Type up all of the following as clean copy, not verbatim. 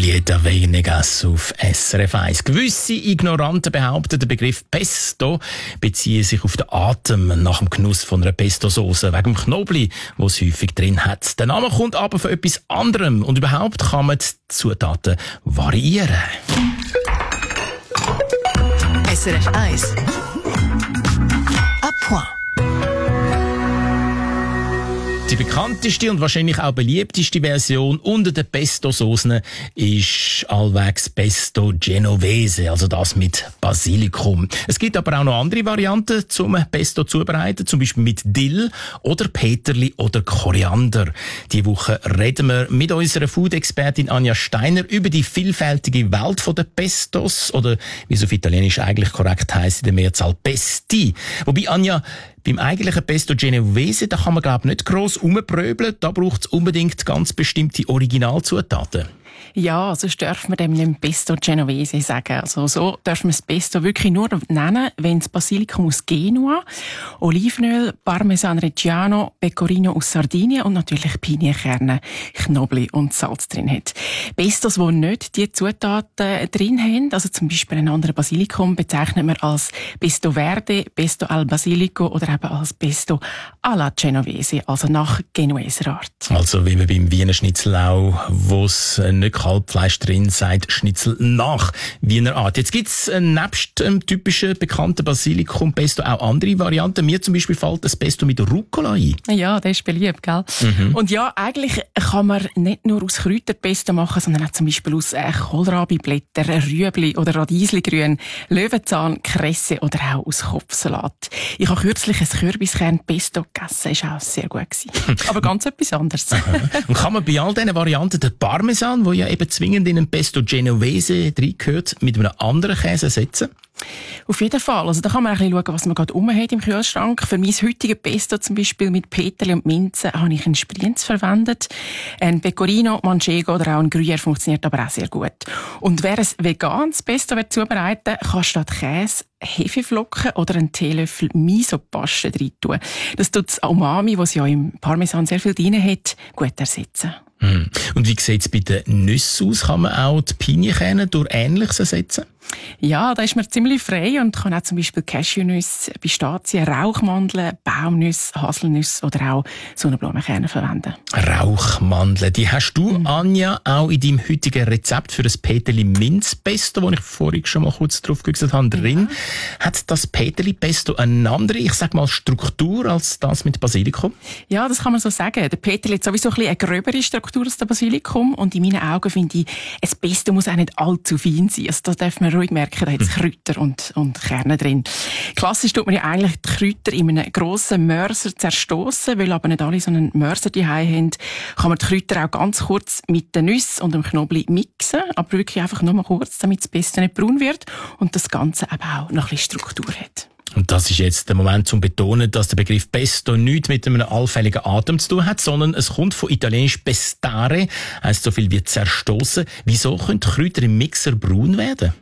Julieta Venegas auf SRF 1. Gewisse Ignoranten behaupten, der Begriff Pesto beziehe sich auf den Atem nach dem Genuss von einer Pesto-Sauce, wegen dem Knoblauch, den es häufig drin hat. Der Name kommt aber von etwas anderem und überhaupt kann man die Zutaten variieren. SRF 1 à point. Die bekannteste und wahrscheinlich auch beliebteste Version unter den Pesto-Soßen ist allwegs Pesto Genovese, also das mit Basilikum. Es gibt aber auch noch andere Varianten zum Pesto zubereiten, zum Beispiel mit Dill oder Peterli oder Koriander. Diese Woche reden wir mit unserer Food-Expertin Anja Steiner über die vielfältige Welt der Pestos oder wie es auf Italienisch eigentlich korrekt heisst, in der Mehrzahl Pesti. Wobei, Anja, beim eigentlichen Pesto Genovese, da kann man, glaube ich, nicht gross rumpröbeln. Da braucht es unbedingt ganz bestimmte Originalzutaten. Ja, sonst dürfen wir dem nicht Pesto Genovese sagen. Also so dürfen wir das Pesto wirklich nur nennen, wenn es Basilikum aus Genua, Olivenöl, Parmesan Reggiano, Pecorino aus Sardinien und natürlich Pinienkerne, Knoblauch und Salz drin hat. Pestos, die nicht diese Zutaten drin haben, also zum Beispiel einen anderen Basilikum, bezeichnet man als Pesto Verde, Pesto al Basilico oder eben als Pesto alla Genovese, also nach Genueser Art. Also wie man beim Wiener Schnitzel auch, wo es nicht Kalbfleisch drin sagt, Schnitzel nach Wiener Art. Jetzt gibt es nebst dem typischen bekannten Basilikum-Pesto auch andere Varianten. Mir zum Beispiel fällt das Pesto mit Rucola ein. Ja, das ist beliebt, gell? Und ja, eigentlich kann man nicht nur aus Kräuterpesto machen, sondern auch zum Beispiel aus Kohlrabiblättern, Rüebli oder Radiesligrün, Löwenzahn, Kresse oder auch aus Kopfsalat. Ich habe kürzlich ein Kürbiskern-Pesto gegessen, das war auch sehr gut gewesen. Aber ganz etwas anderes. Und kann man bei all diesen Varianten den Parmesan, wo ja eben zwingend in ein Pesto Genovese reingehört, mit einem anderen Käse ersetzen? Auf jeden Fall. Also da kann man ein bisschen schauen, was man gerade hat im Kühlschrank. Für mein heutiges Pesto zum Beispiel mit Peterli und Minze habe ich einen Sprienz verwendet. Ein Pecorino, Manchego oder auch ein Gruyère funktioniert aber auch sehr gut. Und wer ein veganes Pesto zubereiten will, kann statt Käse Hefeflocken oder einen Teelöffel Miso-Paste rein tun. Das tut das Umami, das ja im Parmesan sehr viel drin hat, gut ersetzen. Und wie sieht es bei den Nüssen aus? Kann man auch die Pinienkerne durch Ähnliches ersetzen? Ja, da ist man ziemlich frei und kann auch zum Beispiel Cashewnüsse, Pistazien, Rauchmandeln, Baumnüsse, Haselnüsse oder auch Sonnenblumenkerne verwenden. Rauchmandeln, die hast du, Anja, auch in deinem heutigen Rezept für das Peterli Minzpesto, das ich vorhin schon mal kurz drauf geguckt habe, drin. Hat das Peterli Pesto eine andere, ich sag mal, Struktur als das mit Basilikum? Ja, das kann man so sagen. Der Peterli hat sowieso ein bisschen eine gröbere Struktur als der Basilikum und in meinen Augen finde ich, ein Pesto muss auch nicht allzu fein sein. Also da darf man ruhig merken, da hat es Kräuter und Kerne drin. Klassisch tut man ja eigentlich die Kräuter in einem grossen Mörser zerstossen, weil aber nicht alle so einen Mörser daheim haben, kann man die Kräuter auch ganz kurz mit den Nüssen und dem Knoblauch mixen, aber wirklich einfach nur mal kurz, damit das Pesto nicht braun wird und das Ganze eben auch noch ein bisschen Struktur hat. Und das ist jetzt der Moment zum Betonen, dass der Begriff Pesto nichts mit einem allfälligen Atem zu tun hat, sondern es kommt von italienisch pestare, heisst so viel wie zerstossen. Wieso können die Kräuter im Mixer braun werden?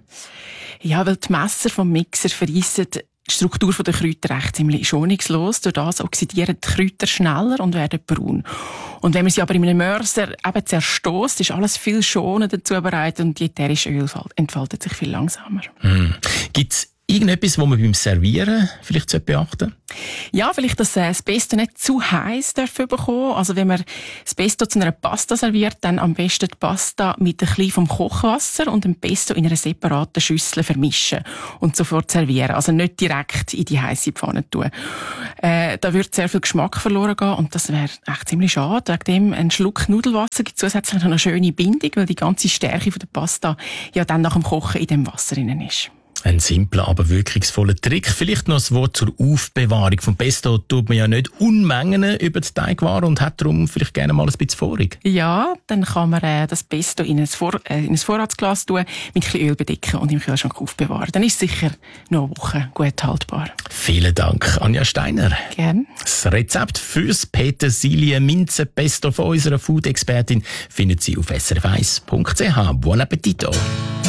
Ja, weil die Messer vom Mixer verreissen die Struktur der Kräuter recht ziemlich schonungslos. Durch das oxidieren die Kräuter schneller und werden braun. Und wenn man sie aber in einem Mörser eben zerstößt, ist alles viel schonender zubereitet und die ätherische Öl entfaltet sich viel langsamer. Gibt's irgendetwas, was man beim Servieren vielleicht beachten sollte? Ja, vielleicht, dass das Pesto nicht zu heiß bekommen. Also wenn man das Pesto zu einer Pasta serviert, dann am besten die Pasta mit ein bisschen vom Kochwasser und dem Pesto in einer separaten Schüssel vermischen und sofort servieren. Also nicht direkt in die heiße Pfanne tun. Da würde sehr viel Geschmack verloren gehen und das wäre echt ziemlich schade. Wegen dem ein Schluck Nudelwasser gibt zusätzlich noch eine schöne Bindung, weil die ganze Stärke von der Pasta ja dann nach dem Kochen in dem Wasser drin ist. Ein simpler, aber wirkungsvoller Trick. Vielleicht noch ein Wort zur Aufbewahrung. Vom Pesto tut man ja nicht Unmengen über die Teigware und hat darum vielleicht gerne mal ein bisschen vorig. Ja, dann kann man das Pesto in ein Vorratsglas tun, mit ein bisschen Öl bedecken und im Kühlschrank aufbewahren. Dann ist es sicher noch eine Woche gut haltbar. Vielen Dank, Anja Steiner. Gerne. Das Rezept fürs Petersilie-Minze-Pesto von unserer Food-Expertin findet Sie auf srf1.ch. Buon appetito!